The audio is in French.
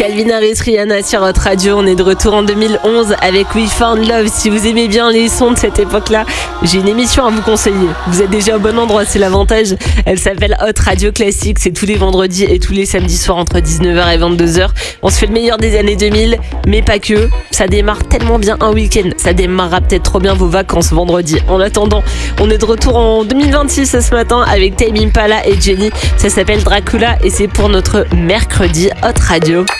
Calvin Harris, Rihanna sur Hot Radio. On est de retour en 2011 avec We Found Love. Si vous aimez bien les sons de cette époque-là, j'ai une émission à vous conseiller. Vous êtes déjà au bon endroit, c'est l'avantage. Elle s'appelle Hot Radio Classique. C'est tous les vendredis et tous les samedis soirs entre 19h et 22h. On se fait le meilleur des années 2000, mais pas que. Ça démarre tellement bien un week-end. Ça démarrera peut-être trop bien vos vacances vendredi. En attendant, on est de retour en 2026 ce matin avec Tame Impala et Jenny. Ça s'appelle Dracula et c'est pour notre mercredi Hot Radio.